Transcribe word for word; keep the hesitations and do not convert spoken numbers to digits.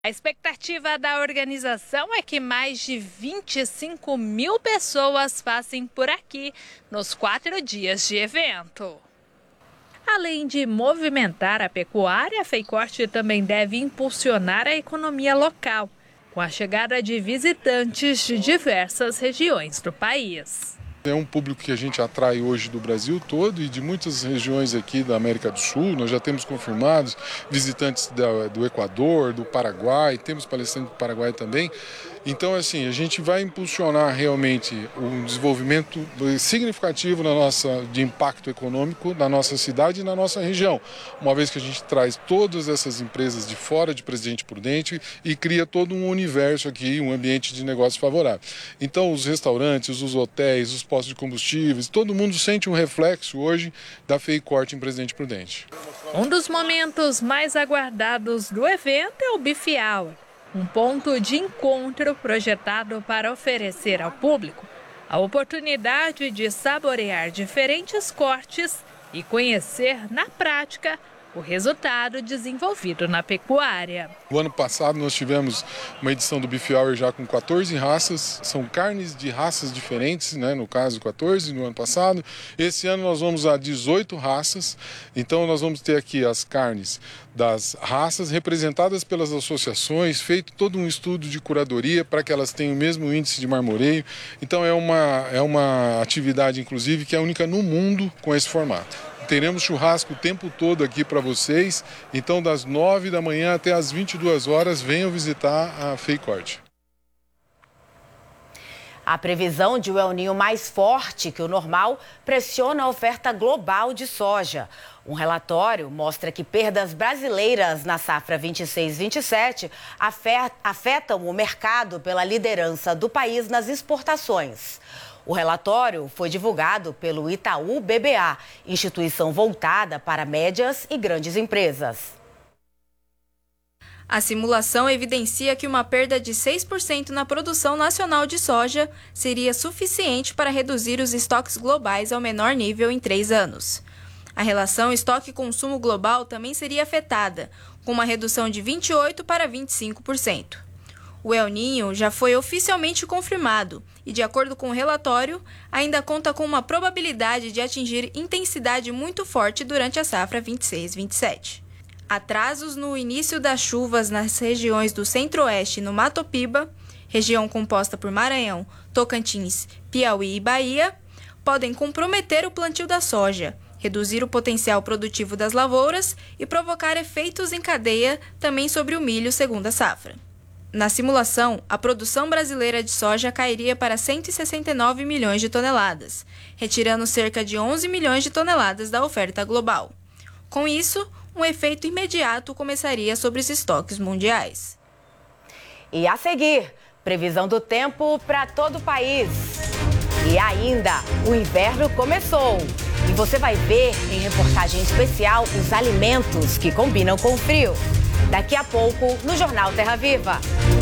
A expectativa da organização é que mais de vinte e cinco mil pessoas passem por aqui nos quatro dias de evento. Além de movimentar a pecuária, a FEICORT também deve impulsionar a economia local, com a chegada de visitantes de diversas regiões do país. É um público que a gente atrai hoje do Brasil todo e de muitas regiões aqui da América do Sul. Nós já temos confirmados visitantes da, do Equador, do Paraguai, temos palestrantes do Paraguai também. Então, assim, a gente vai impulsionar realmente um desenvolvimento significativo na nossa, de impacto econômico na nossa cidade e na nossa região, uma vez que a gente traz todas essas empresas de fora de Presidente Prudente e cria todo um universo aqui, um ambiente de negócio favorável. Então, os restaurantes, os hotéis, os postos de combustíveis, todo mundo sente um reflexo hoje da FEICORT em Presidente Prudente. Um dos momentos mais aguardados do evento é o Beef Hour, um ponto de encontro projetado para oferecer ao público a oportunidade de saborear diferentes cortes e conhecer na prática o resultado desenvolvido na pecuária. O ano passado nós tivemos uma edição do Beef Hour já com quatorze raças, são carnes de raças diferentes, né? No caso quatorze no ano passado. Esse ano nós vamos a dezoito raças, então nós vamos ter aqui as carnes das raças representadas pelas associações, feito todo um estudo de curadoria para que elas tenham o mesmo índice de marmoreio. Então é uma, é uma atividade, inclusive, que é única no mundo com esse formato. Teremos churrasco o tempo todo aqui para vocês, então das nove da manhã até as vinte e duas horas, venham visitar a FEICORT. A previsão de um El Niño mais forte que o normal pressiona a oferta global de soja. Um relatório mostra que perdas brasileiras na safra vinte e seis vinte e sete afetam o mercado pela liderança do país nas exportações. O relatório foi divulgado pelo Itaú B B A, instituição voltada para médias e grandes empresas. A simulação evidencia que uma perda de seis por cento na produção nacional de soja seria suficiente para reduzir os estoques globais ao menor nível em três anos. A relação estoque-consumo global também seria afetada, com uma redução de vinte e oito por cento para vinte e cinco por cento. O El Niño já foi oficialmente confirmado e, de acordo com o relatório, ainda conta com uma probabilidade de atingir intensidade muito forte durante a safra vinte e seis vinte e sete. Atrasos no início das chuvas nas regiões do Centro-Oeste e no Mato Piba, região composta por Maranhão, Tocantins, Piauí e Bahia, podem comprometer o plantio da soja, reduzir o potencial produtivo das lavouras e provocar efeitos em cadeia também sobre o milho segundo a safra. Na simulação, a produção brasileira de soja cairia para cento e sessenta e nove milhões de toneladas, retirando cerca de onze milhões de toneladas da oferta global. Com isso, um efeito imediato começaria sobre os estoques mundiais. E a seguir, previsão do tempo para todo o país. E ainda, o inverno começou. E você vai ver em reportagem especial os alimentos que combinam com o frio. Daqui a pouco, no Jornal Terra Viva.